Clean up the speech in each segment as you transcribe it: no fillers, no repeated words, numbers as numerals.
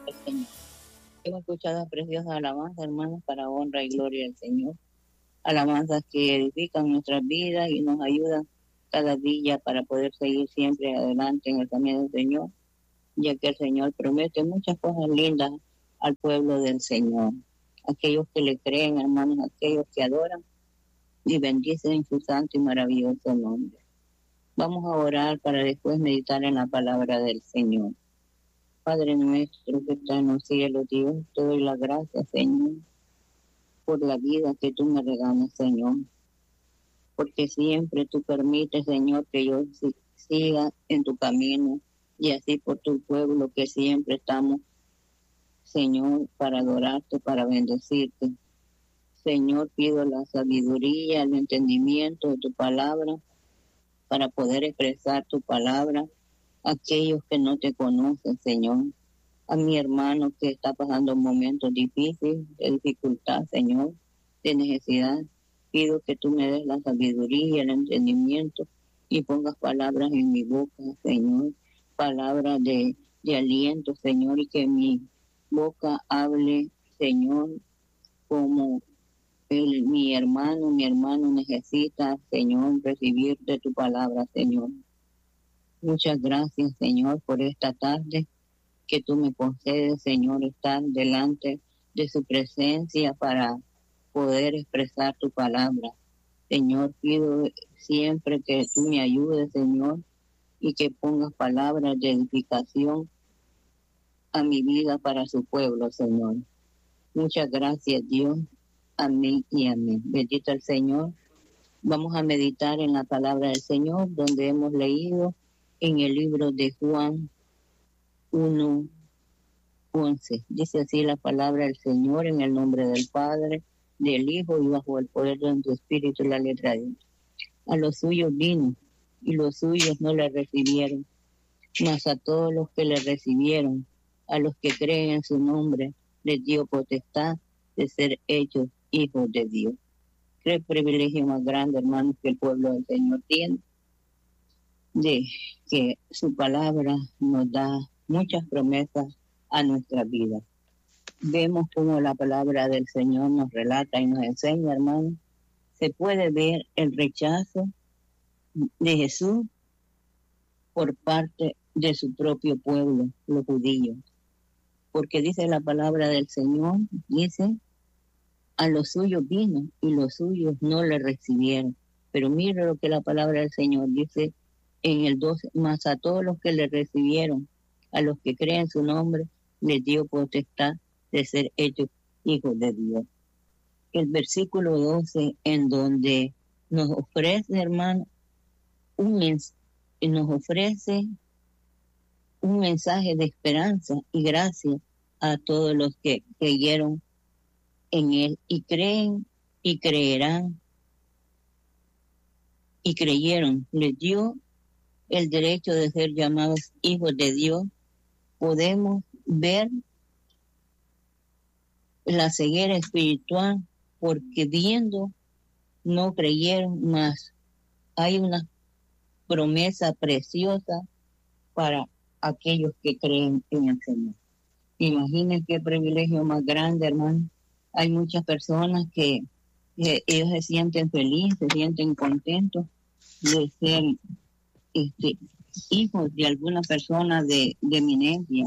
al Señor. Hemos escuchado preciosas alabanzas, hermanos, para honra y gloria del Señor. Alabanzas que edifican nuestras vidas y nos ayudan cada día para poder seguir siempre adelante en el camino del Señor, ya que el Señor promete muchas cosas lindas al pueblo del Señor. Aquellos que le creen, hermanos, aquellos que adoran y bendicen su santo y maravilloso nombre. Vamos a orar para después meditar en la palabra del Señor. Padre nuestro que está en los cielos, Dios, te doy las gracias, Señor, por la vida que tú me regalas, Señor, porque siempre tú permites, Señor, que yo siga en tu camino y así por tu pueblo que siempre estamos, Señor, para adorarte, para bendecirte. Señor, pido la sabiduría, el entendimiento de tu palabra para poder expresar tu palabra a aquellos que no te conocen, Señor. A mi hermano que está pasando momentos difíciles, de dificultad, Señor, de necesidad. Pido que tú me des la sabiduría, el entendimiento y pongas palabras en mi boca, Señor. Palabras de aliento, Señor, y que mi boca hable, Señor, como mi hermano necesita, Señor, recibir de tu palabra, Señor. Muchas gracias, Señor, por esta tarde que tú me concedes, Señor, estar delante de su presencia para poder expresar tu palabra. Señor, pido siempre que tú me ayudes, Señor, y que pongas palabras de edificación a mi vida para su pueblo, Señor. Muchas gracias, Dios. Amén y amén. Bendito el Señor. Vamos a meditar en la palabra del Señor, donde hemos leído en el libro de Juan 1:11. Dice así la palabra del Señor: en el nombre del Padre, del Hijo y bajo el poder de tu Espíritu. La letra D. A los suyos vino y los suyos no le recibieron, mas a todos los que le recibieron, a los que creen en su nombre, les dio potestad de ser hechos hijos de Dios. Qué privilegio más grande, hermanos, que el pueblo del Señor tiene, de que su palabra nos da muchas promesas a nuestra vida. Vemos cómo la palabra del Señor nos relata y nos enseña, hermanos. Se puede ver el rechazo de Jesús por parte de su propio pueblo, los judíos. Porque dice la palabra del Señor, dice: a los suyos vino y los suyos no le recibieron. Pero mira lo que la palabra del Señor dice en el 12: mas a todos los que le recibieron, a los que creen su nombre, les dio potestad de ser hechos hijos de Dios. El versículo 12, en donde nos ofrece, hermano, nos ofrece un mensaje de esperanza y gracia a todos los que creyeron en él y creen y creerán y creyeron. Les dio el derecho de ser llamados hijos de Dios. Podemos ver la ceguera espiritual porque viendo no creyeron, más hay una promesa preciosa para aquellos que creen en el Señor. Imaginen qué privilegio más grande, hermano. Hay muchas personas que ellos se sienten felices, se sienten contentos de ser hijos de alguna persona de eminencia.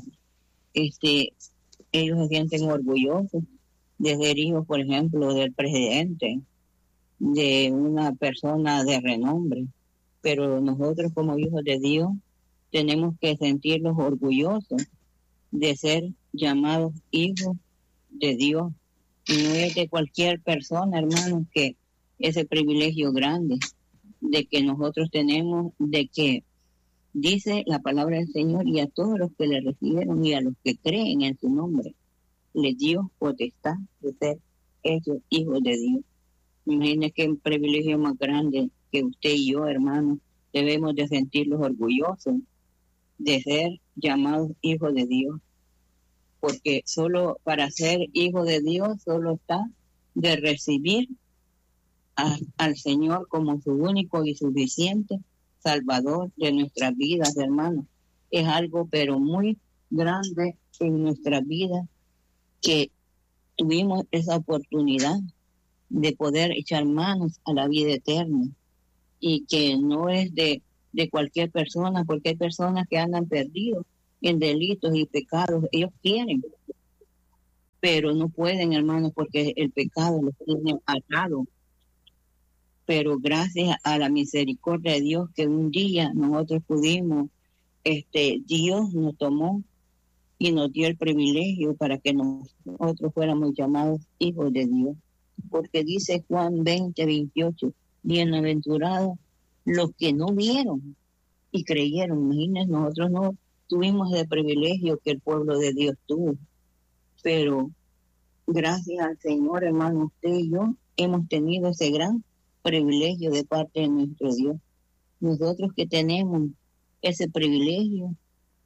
Ellos se sienten orgullosos de ser hijos, por ejemplo, del presidente, de una persona de renombre. Pero nosotros como hijos de Dios tenemos que sentirnos orgullosos de ser llamados hijos de Dios. Y no es de cualquier persona, hermanos, que ese privilegio grande de que nosotros tenemos, de que dice la palabra del Señor: y a todos los que le recibieron y a los que creen en su nombre, les dio potestad de ser hechos hijos de Dios. Imagínense qué privilegio más grande que usted y yo, hermanos, debemos de sentirnos orgullosos de ser llamados hijos de Dios. Porque solo para ser hijo de Dios solo está de recibir al Señor como su único y suficiente Salvador de nuestras vidas, hermanos. Es algo pero muy grande en nuestra vida que tuvimos esa oportunidad de poder echar manos a la vida eterna y que no es de cualquier persona, porque hay personas que andan perdidos en delitos y pecados. Ellos quieren, pero no pueden, hermanos, porque el pecado los tiene atados. Pero gracias a la misericordia de Dios que un día nosotros pudimos, Dios nos tomó y nos dio el privilegio para que nosotros fuéramos llamados hijos de Dios. Porque dice Juan 20:28, bienaventurados los que no vieron y creyeron. Imagínense, nosotros no tuvimos el privilegio que el pueblo de Dios tuvo, pero gracias al Señor, hermano, usted y yo hemos tenido ese gran privilegio de parte de nuestro Dios. Nosotros que tenemos ese privilegio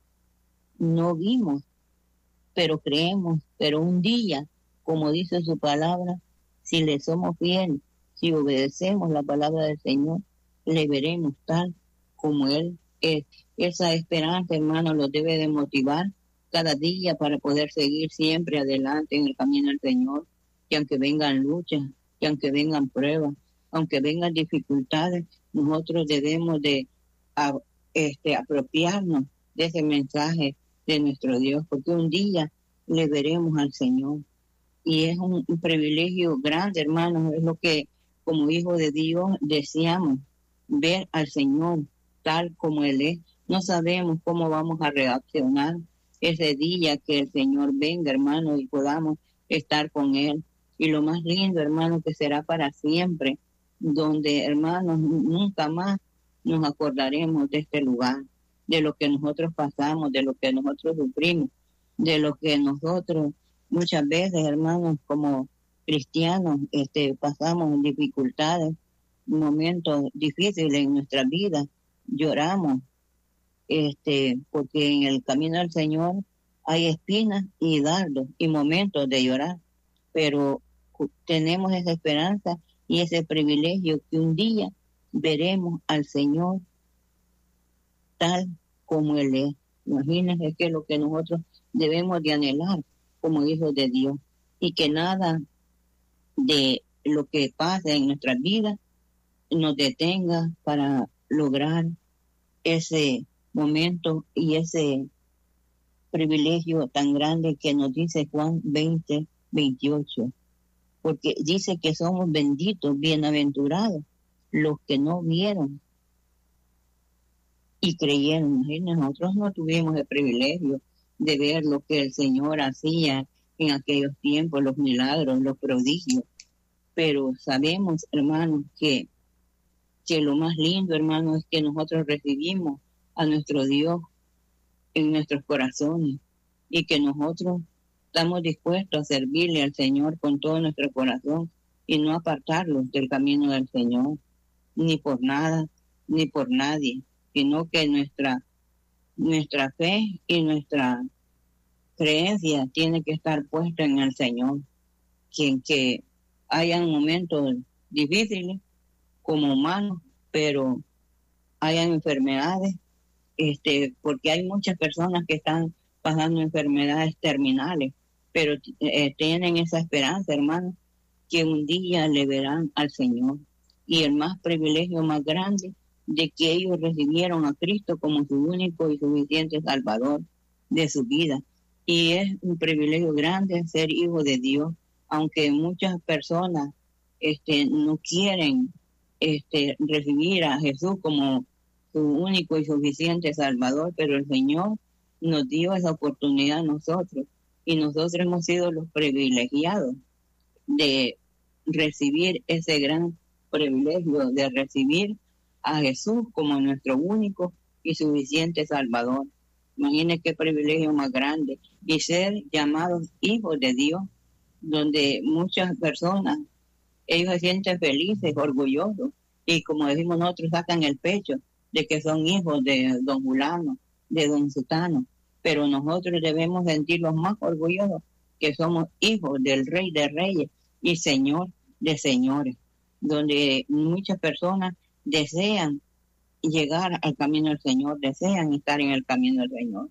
no vimos, pero creemos, pero un día, como dice su palabra, si le somos fieles, si obedecemos la palabra del Señor, le veremos tal como Él es. Esa esperanza, hermano, lo debe de motivar cada día para poder seguir siempre adelante en el camino del Señor. Y aunque vengan luchas, y aunque vengan pruebas, aunque vengan dificultades, nosotros debemos de apropiarnos de ese mensaje de nuestro Dios, porque un día le veremos al Señor. Y es un privilegio grande, hermanos, es lo que como hijos de Dios deseamos, ver al Señor tal como Él es. No sabemos cómo vamos a reaccionar ese día que el Señor venga, hermano, y podamos estar con Él. Y lo más lindo, hermano, que será para siempre, donde, hermanos, nunca más nos acordaremos de este lugar, de lo que nosotros pasamos, de lo que nosotros sufrimos, de lo que nosotros muchas veces, hermanos, como cristianos, pasamos dificultades, momentos difíciles en nuestra vida, lloramos, porque en el camino del Señor hay espinas y dardos y momentos de llorar, pero tenemos esa esperanza y ese privilegio que un día veremos al Señor tal como Él es. Imagínense que es lo que nosotros debemos de anhelar como hijos de Dios, y que nada de lo que pasa en nuestras vidas nos detenga para lograr ese momento y ese privilegio tan grande que nos dice Juan 20:28, porque dice que somos benditos, bienaventurados los que no vieron y creyeron. Imagínense, nosotros no tuvimos el privilegio de ver lo que el Señor hacía en aquellos tiempos, los milagros, los prodigios, pero sabemos, hermanos, que lo más lindo, hermanos, es que nosotros recibimos a nuestro Dios en nuestros corazones y que nosotros estamos dispuestos a servirle al Señor con todo nuestro corazón y no apartarlos del camino del Señor, ni por nada, ni por nadie, sino que nuestra fe y nuestra creencia tiene que estar puesta en el Señor. Que hayan momentos difíciles como humanos, pero hayan enfermedades, porque hay muchas personas que están pasando enfermedades terminales, pero tienen esa esperanza, hermano, que un día le verán al Señor. Y el más privilegio más grande de que ellos recibieron a Cristo como su único y suficiente Salvador de su vida. Y es un privilegio grande ser hijo de Dios, aunque muchas personas no quieren recibir a Jesús como su único y suficiente Salvador, pero el Señor nos dio esa oportunidad a nosotros, y nosotros hemos sido los privilegiados de recibir ese gran privilegio de recibir a Jesús como nuestro único y suficiente Salvador. Imagínense qué privilegio más grande, y ser llamados hijos de Dios, donde muchas personas, ellos se sienten felices, orgullosos, y como decimos nosotros, sacan el pecho de que son hijos de don fulano, de don sutano, pero nosotros debemos sentirnos más orgullosos que somos hijos del Rey de Reyes y Señor de Señores, donde muchas personas desean llegar al camino del Señor, desean estar en el camino del Señor,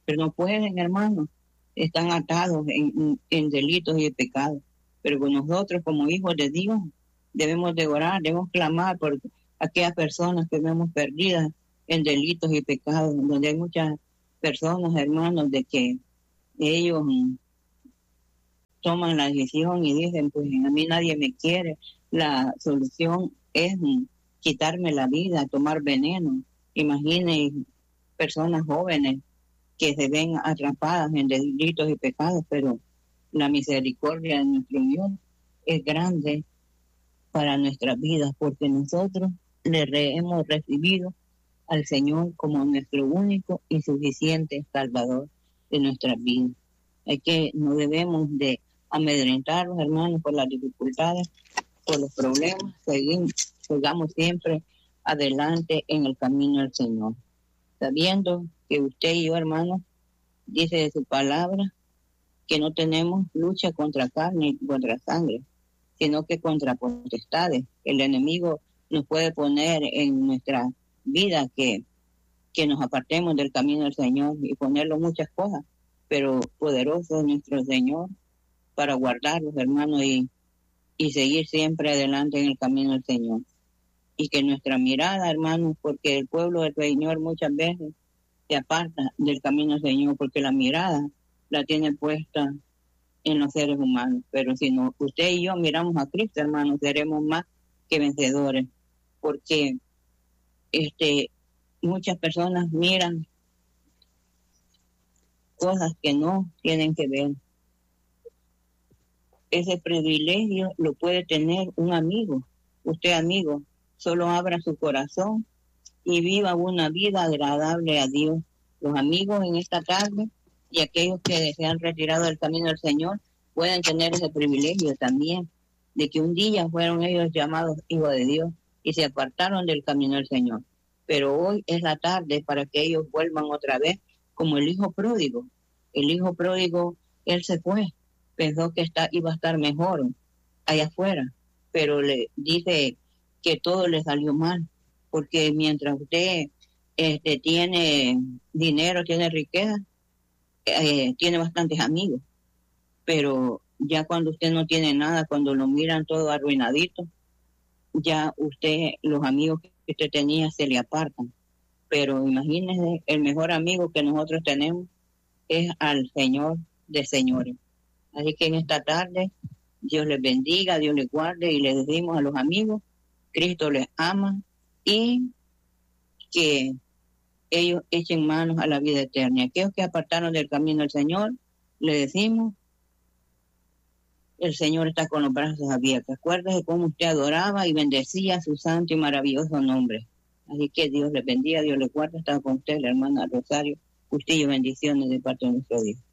pero no pueden, hermanos. Están atados en delitos y pecados. Pero nosotros, como hijos de Dios, debemos de orar, debemos clamar por aquellas personas que vemos perdidas en delitos y pecados, donde hay muchas personas, hermanos, de que ellos toman la decisión y dicen, pues a mí nadie me quiere, la solución es quitarme la vida, tomar veneno. Imaginen personas jóvenes que se ven atrapadas en delitos y pecados, pero la misericordia de nuestro Dios es grande para nuestras vidas, porque nosotros hemos recibido al Señor como nuestro único y suficiente Salvador de nuestras vidas. No debemos de amedrentarnos, hermanos, por las dificultades, por los problemas. Sigamos siempre adelante en el camino del Señor, sabiendo que usted y yo, hermanos, dice de su palabra que no tenemos lucha contra carne y contra sangre, sino que contra potestades. El enemigo nos puede poner en nuestra vida que nos apartemos del camino del Señor y ponerlo muchas cosas, pero poderoso es nuestro Señor para guardarlos, hermanos, y seguir siempre adelante en el camino del Señor. Y que nuestra mirada, hermanos, porque el pueblo del Señor muchas veces se aparta del camino del Señor, porque la mirada la tiene puesta en los seres humanos. Pero si no, usted y yo miramos a Cristo, hermanos, seremos más que vencedores, porque muchas personas miran cosas que no tienen que ver. Ese privilegio lo puede tener un amigo. Usted, amigo, solo abra su corazón y viva una vida agradable a Dios. Los amigos en esta tarde y aquellos que se han retirado del camino del Señor pueden tener ese privilegio también, de que un día fueron ellos llamados hijos de Dios y se apartaron del camino del Señor. Pero hoy es la tarde para que ellos vuelvan otra vez, como el hijo pródigo. El hijo pródigo, él se fue, pensó que iba a estar mejor allá afuera, pero le dice que todo le salió mal, porque mientras usted tiene dinero, tiene riqueza, tiene bastantes amigos, pero ya cuando usted no tiene nada, cuando lo miran todo arruinadito, ya los amigos que usted tenía se le apartan. Pero imagínese, el mejor amigo que nosotros tenemos es al Señor de señores. Así que en esta tarde, Dios les bendiga, Dios les guarde, y les decimos a los amigos, Cristo les ama y que ellos echen manos a la vida eterna. Aquellos que apartaron del camino del Señor, le decimos, el Señor está con los brazos abiertos. Acuérdese cómo usted adoraba y bendecía su santo y maravilloso nombre. Así que Dios les bendiga, Dios les guarde. Estaba con usted la hermana Rosario. Usted y bendiciones de parte de nuestro Dios.